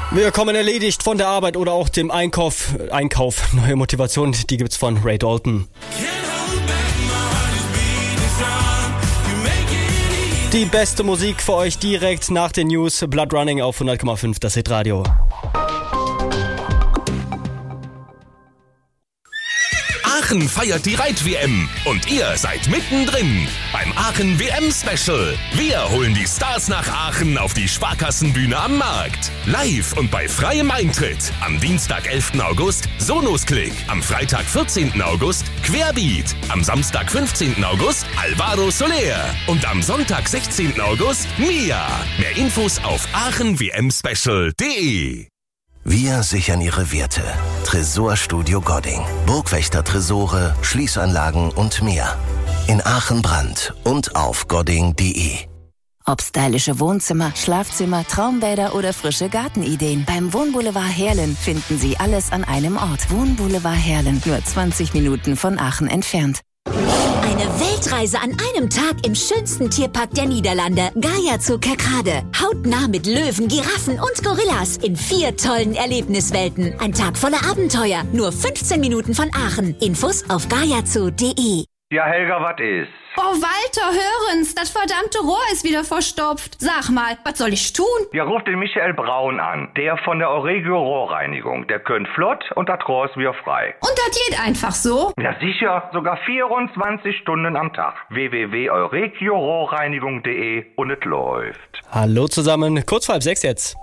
Wir kommen erledigt von der Arbeit oder auch dem Einkauf. Neue Motivation, die gibt's von Ray Dalton. Die beste Musik für euch direkt nach den News. Blood Running auf 100,5, das Hitradio. Aachen feiert die Reit-WM und ihr seid mittendrin beim Aachen WM-Special. Wir holen die Stars nach Aachen auf die Sparkassenbühne am Markt. Live und bei freiem Eintritt. Am Dienstag, 11. August, Sonos-Klick. Am Freitag, 14. August, Querbeat. Am Samstag, 15. August, Alvaro Soler. Und am Sonntag, 16. August, Mia. Mehr Infos auf aachenwmspecial.de. Wir sichern Ihre Werte. Tresorstudio Godding. Burgwächter-Tresore, Schließanlagen und mehr. In Aachen Brand und auf godding.de. Ob stylische Wohnzimmer, Schlafzimmer, Traumbäder oder frische Gartenideen. Beim Wohnboulevard Herlen finden Sie alles an einem Ort. Wohnboulevard Herlen, nur 20 Minuten von Aachen entfernt. Eine Weltreise an einem Tag im schönsten Tierpark der Niederlande. Gaia Zoo Kerkrade. Hautnah mit Löwen, Giraffen und Gorillas in 4 tollen Erlebniswelten. Ein Tag voller Abenteuer. Nur 15 Minuten von Aachen. Infos auf gaiazoo.de. Ja, Helga, was ist? Oh, Walter, hören's, das verdammte Rohr ist wieder verstopft. Sag mal, was soll ich tun? Ja, ruf den Michael Braun an, der von der Euregio Rohrreinigung. Der könnt flott und das Rohr ist wieder frei. Und das geht einfach so? Ja, sicher, sogar 24 Stunden am Tag. www.euregiorohrreinigung.de und es läuft. Hallo zusammen, kurz vor 5:30 jetzt.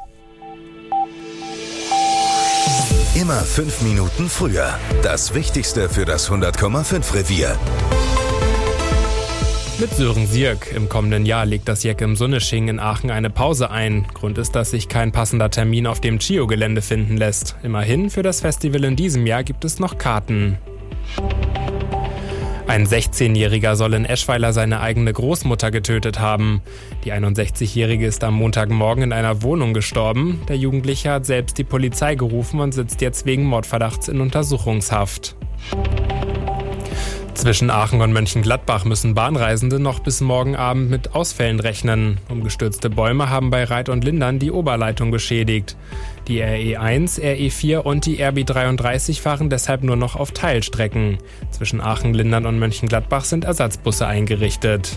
Immer 5 Minuten früher. Das Wichtigste für das 100,5 Revier. Mit Sören Sierk. Im kommenden Jahr legt das Jeck im Sunnesching in Aachen eine Pause ein. Grund ist, dass sich kein passender Termin auf dem Chio-Gelände finden lässt. Immerhin, für das Festival in diesem Jahr gibt es noch Karten. Ein 16-Jähriger soll in Eschweiler seine eigene Großmutter getötet haben. Die 61-Jährige ist am Montagmorgen in einer Wohnung gestorben. Der Jugendliche hat selbst die Polizei gerufen und sitzt jetzt wegen Mordverdachts in Untersuchungshaft. Zwischen Aachen und Mönchengladbach müssen Bahnreisende noch bis morgen Abend mit Ausfällen rechnen. Umgestürzte Bäume haben bei Reit und Lindern die Oberleitung beschädigt. Die RE1, RE4 und die RB33 fahren deshalb nur noch auf Teilstrecken. Zwischen Aachen, Lindern und Mönchengladbach sind Ersatzbusse eingerichtet.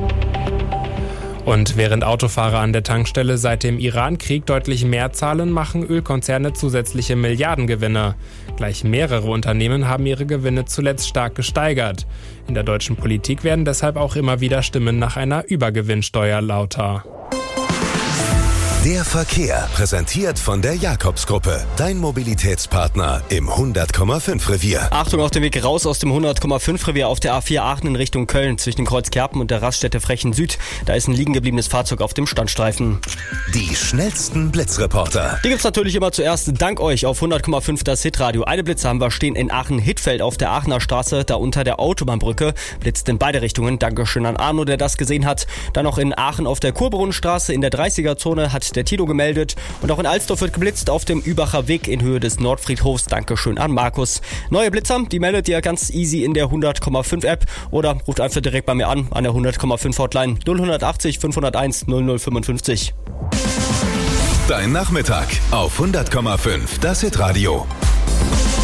Und während Autofahrer an der Tankstelle seit dem Iran-Krieg deutlich mehr zahlen, machen Ölkonzerne zusätzliche Milliardengewinne. Gleich mehrere Unternehmen haben ihre Gewinne zuletzt stark gesteigert. In der deutschen Politik werden deshalb auch immer wieder Stimmen nach einer Übergewinnsteuer lauter. Der Verkehr, präsentiert von der Jakobsgruppe. Dein Mobilitätspartner im 100,5 Revier. Achtung auf dem Weg raus aus dem 100,5 Revier auf der A4 Aachen in Richtung Köln zwischen Kreuzkerpen und der Raststätte Frechen Süd. Da ist ein liegen gebliebenes Fahrzeug auf dem Standstreifen. Die schnellsten Blitzreporter. Die gibt's natürlich immer zuerst dank euch auf 100,5 das Hitradio. Eine Blitze haben wir stehen in Aachen-Hittfeld auf der Aachener Straße, da unter der Autobahnbrücke. Blitzt in beide Richtungen. Dankeschön an Arno, der das gesehen hat. Dann noch in Aachen auf der Kurbrunenstraße in der 30er-Zone hat der Tilo gemeldet. Und auch in Alsdorf wird geblitzt auf dem Übacher Weg in Höhe des Nordfriedhofs. Dankeschön an Markus. Neue Blitzer, die meldet ihr ganz easy in der 100,5 App oder ruft einfach direkt bei mir an der 100,5 Hotline 0180 501 0055. Dein Nachmittag auf 100,5 das Hitradio.